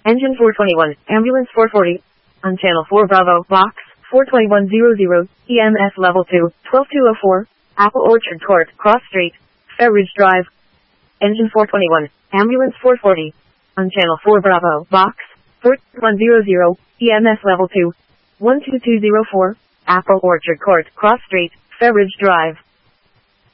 Engine 421, Ambulance 440. On Channel 4 Bravo, Box 42100, EMS Level 2, 12204, Apple Orchard Court, Cross Street, Fairridge Drive. Engine 421, Ambulance 440. On Channel 4 Bravo, Box 4100, EMS Level 2, 12204, Apple Orchard Court, Cross Street, Fairridge Drive.